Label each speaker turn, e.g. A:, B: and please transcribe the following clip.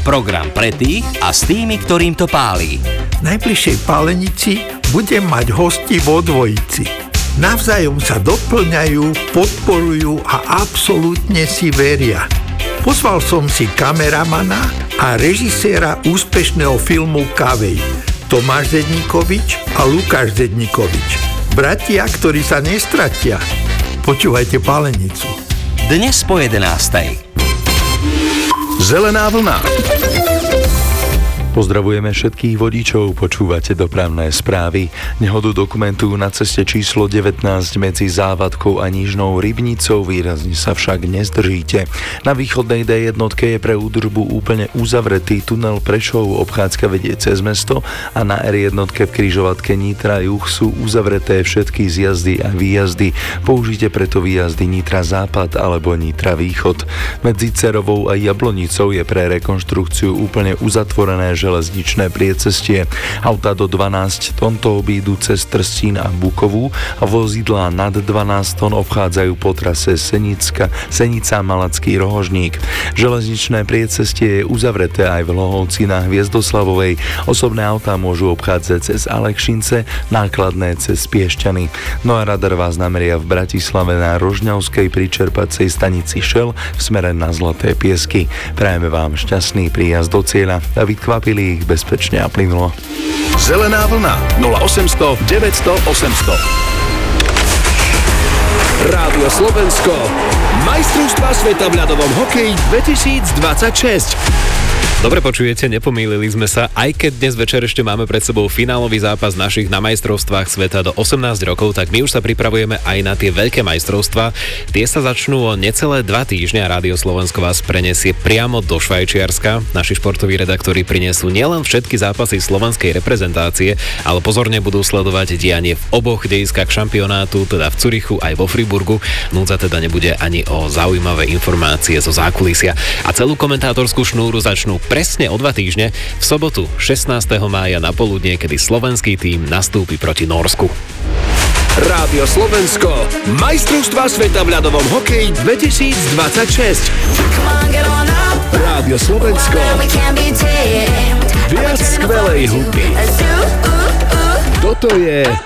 A: Program pre tých a s tými, ktorým to pálí.
B: V najbližšej pálenici budem mať hosti vo dvojici. Navzájom sa doplňajú, podporujú a absolútne si veria. Pozval som si kameramana a režiséra úspešného filmu Kavej, Tomáš Zedníkovič a Lukáš Zedníkovič. Bratia, ktorí sa nestratia. Počúvajte Pálenicu.
A: Dnes po 11:00.
C: Zelená vlna. Pozdravujeme všetkých vodičov, počúvate dopravné správy. Nehodu dokumentujú na ceste číslo 19 medzi Závadkou a Nižnou Rybnicou, výrazne sa však nezdržíte. Na východnej D1 je pre údržbu úplne uzavretý tunel Prešov, obchádzka vedie cez mesto a na R1 v križovatke Nitra Juh sú uzavreté všetky zjazdy a výjazdy. Použite preto výjazdy Nitra Západ alebo Nitra Východ. Medzi Cerovou a Jablonicou je pre rekonštrukciu úplne uzatvorené železničné priecestie. Autá do 12 tón to obídu cez Trstín a Bukovú a vozidlá nad 12 tón obchádzajú po trase Senica Malacký Rohožník. Železničné priecestie je uzavreté aj v Lohovci na Hviezdoslavovej. Osobné autá môžu obchádzať cez Alekšince, nákladné cez Piešťany. No a radar vás nameria v Bratislave na Rožňavskej pri čerpacej stanici Šel v smere na Zlaté Piesky. Prajeme vám šťastný príjazd do cieľa. David Kvapil ich bezpečne a plynulo. Zelená vlna 0800 900 800. Rádio Slovensko. Majstrovstvá sveta v ľadovom hokeji 2026.
D: Dobre počujete, nepomýlili sme sa, aj keď dnes večer ešte máme pred sebou finálový zápas našich na majstrovstvách sveta do 18 rokov, tak my už sa pripravujeme aj na tie veľké majstrovstvá. Tie sa začnú o necelé 2 týždne a Rádio Slovensko vás prenesie priamo do Švajčiarska. Naši športoví redaktori prinesú nielen všetky zápasy slovenskej reprezentácie, ale pozorne budú sledovať dianie v oboch dejiskách šampionátu, teda v Zürichu aj vo Friburgu. Núdza teda nebude ani o zaujímavé informácie zo zákulisia. A celú komentátorskú šnúru začnú presne o 2 týždne v sobotu 16. mája na poludnie, kedy slovenský tím nastúpi proti Norsku.
C: Rádio Slovensko. Majstrovstvá sveta v ľadovom hokeji 2026. Rádio Slovensko. Viac skvelej hudby. Toto je